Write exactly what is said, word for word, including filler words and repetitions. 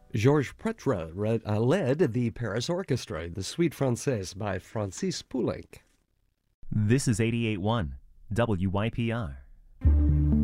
Georges Pretre read, uh, led the Paris Orchestra, the Suite Française by Francis Poulenc. This is eighty-eight point one W Y P R.